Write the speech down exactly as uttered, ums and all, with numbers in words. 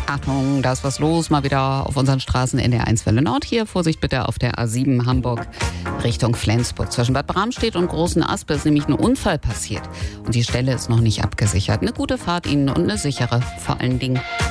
Achtung, da ist was los, mal wieder auf unseren Straßen in der eins Welle Nord. Hier, Vorsicht bitte auf der A sieben Hamburg Richtung Flensburg. Zwischen Bad Bramstedt und Großen Aspe ist nämlich ein Unfall passiert. Und die Stelle ist noch nicht abgesichert. Eine gute Fahrt Ihnen und eine sichere vor allen Dingen.